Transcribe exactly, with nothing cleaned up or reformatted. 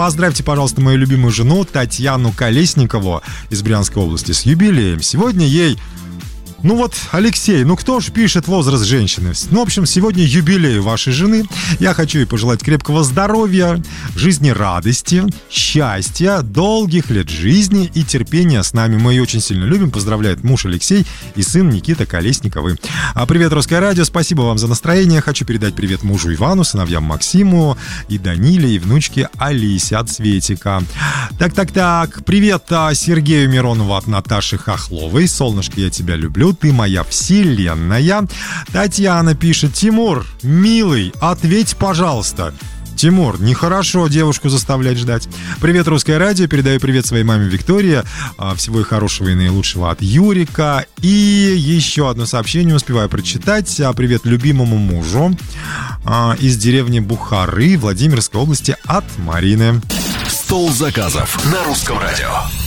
Поздравьте, пожалуйста, мою любимую жену Татьяну Колесникову из Брянской области с юбилеем. Сегодня ей... Ну вот, Алексей, ну кто ж пишет возраст женщины? Ну, в общем, сегодня юбилей вашей жены. Я хочу ей пожелать крепкого здоровья, жизнерадости, счастья, долгих лет жизни и терпения с нами. Мы ее очень сильно любим. Поздравляет муж Алексей и сын Никита Колесниковы. А привет, Русское радио. Спасибо вам за настроение. Хочу передать привет мужу Ивану, сыновьям Максиму и Даниле, и внучке Алисе от Светика. Так-так-так. Привет Сергею Миронову от Наташи Хохловой. Солнышко, я тебя люблю. Ты моя вселенная. Татьяна пишет: Тимур, милый, ответь, пожалуйста. Тимур, нехорошо девушку заставлять ждать. Привет, Русское радио. Передаю привет своей маме Виктории. Всего и хорошего, и наилучшего от Юрика. И еще одно сообщение успеваю прочитать. Привет любимому мужу из деревни Бухары Владимирской области от Марины. Стол заказов на Русском радио.